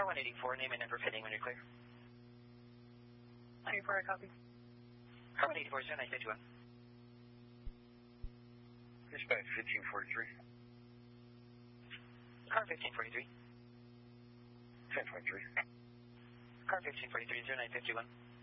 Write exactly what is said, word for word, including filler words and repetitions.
one eighty-four, name and number fitting when you're clear. ninety-four, I copy. Car one eighty-four, zero nine five two one. Dispatch fifteen forty-three. Car fifteen forty-three. ten twenty-three. Car fifteen forty-three, zero nine five two one.